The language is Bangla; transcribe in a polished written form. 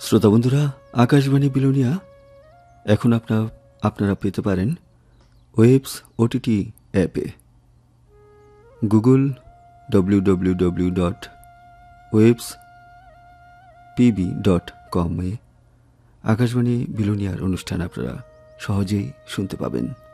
শ্রোতা বন্ধুরা, আকাশবাণী বিলোনিয়া এখন আপনারা পেতে পারেন ওয়েবস ওটিটি অ্যাপে। গুগল www.webspb.com-এ আকাশবাণী বিলোনিয়ার অনুষ্ঠান আপনারা সহজেই শুনতে পাবেন।